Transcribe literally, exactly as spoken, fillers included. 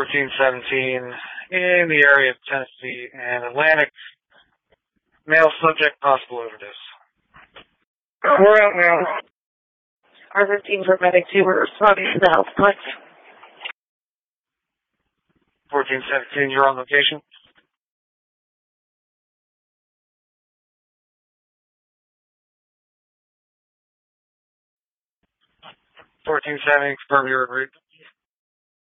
fourteen seventeen in the area of Tennessee and Atlantic. Male subject, possible overdose. We're out now. R fifteen for medic two, we're responding to the health point. fourteen seventeen, you're on location. fourteen seventeen, confirm you're agreed.